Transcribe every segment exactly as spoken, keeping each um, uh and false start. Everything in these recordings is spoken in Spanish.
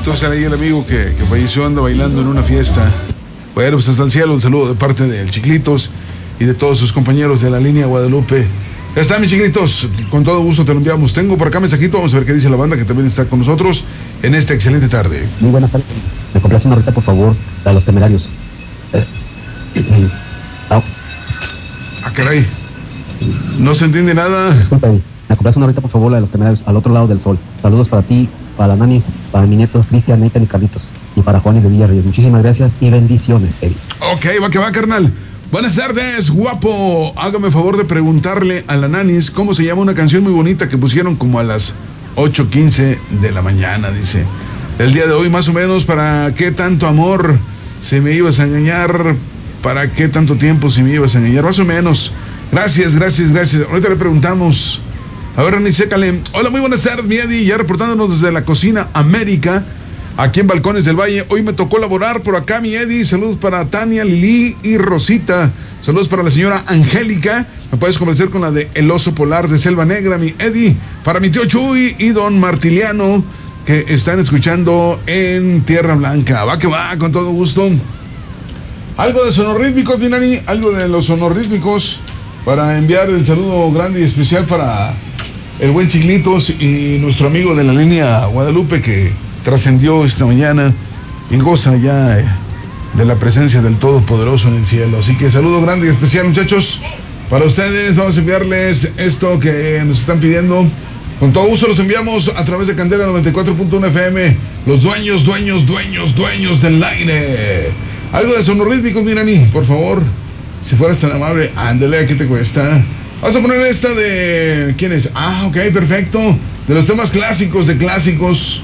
Chiglitos era ahí el amigo que, que falleció, anda bailando en una fiesta. Bueno, pues hasta el cielo, un saludo de parte del Chiglitos y de todos sus compañeros de la línea Guadalupe. Ya está, mis Chiglitos, con todo gusto te lo enviamos. Tengo por acá mensajito, vamos a ver qué dice la banda que también está con nosotros en esta excelente tarde. Muy buenas tardes. Me complace una horita, por favor, a los Temerarios. Eh, eh, ah. ah, caray. No se entiende nada. Disculpa, me complace una horita, por favor, la de los Temerarios, al otro lado del sol. Saludos para ti, para la Nanis, para mi nieto Cristian, Nathan y Carlitos, y para Juanes de Villarreal. Muchísimas gracias y bendiciones, Eddie. Ok, va que va, carnal. Buenas tardes, guapo. Hágame favor de preguntarle a la Nanis cómo se llama una canción muy bonita que pusieron como a las ocho quince de la mañana, dice. El día de hoy, más o menos, ¿para qué tanto amor se me ibas a engañar? ¿Para qué tanto tiempo se me ibas a engañar? Más o menos. Gracias, gracias, gracias. Ahorita le preguntamos. A ver, Rani, chécale. Hola, muy buenas tardes, mi Eddie. Ya reportándonos desde la Cocina América, aquí en Balcones del Valle. Hoy me tocó laborar por acá, mi Eddie. Saludos para Tania, Lili y Rosita. Saludos para la señora Angélica. Me puedes convencer con la de El Oso Polar de Selva Negra, mi Eddie. Para mi tío Chuy y don Martiliano, que están escuchando en Tierra Blanca. Va que va, con todo gusto. Algo de sonorrítmicos, mi Nani. Algo de los sonorrítmicos para enviar el saludo grande y especial para el buen Chiglitos y nuestro amigo de la línea Guadalupe, que trascendió esta mañana y goza ya de la presencia del Todopoderoso en el cielo. Así que saludo grande y especial, muchachos, para ustedes. Vamos a enviarles esto que nos están pidiendo. Con todo gusto los enviamos a través de Candela noventa y cuatro punto uno F M. Los dueños, dueños, dueños, dueños del aire. Algo de sonorrítmicos, mi Nani, por favor. Si fueras tan amable, ándale, ¿qué te cuesta? Vamos a poner esta de... ¿Quién es? Ah, ok, perfecto. De los temas clásicos, de clásicos,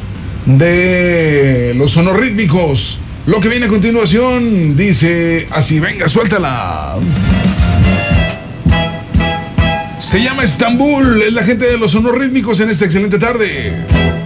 de los sonorrítmicos. Lo que viene a continuación dice así, venga, suéltala. Se llama Estambul, es la gente de los sonorrítmicos en esta excelente tarde.